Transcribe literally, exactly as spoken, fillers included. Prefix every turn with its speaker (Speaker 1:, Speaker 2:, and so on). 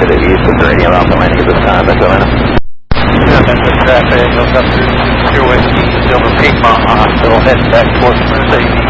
Speaker 1: to the east with the radio Alpha landing at this time, Echo Atlanta.
Speaker 2: Traffic goes up through Pure Whiskey, over Piedmont Hospital, heading back towards Interstate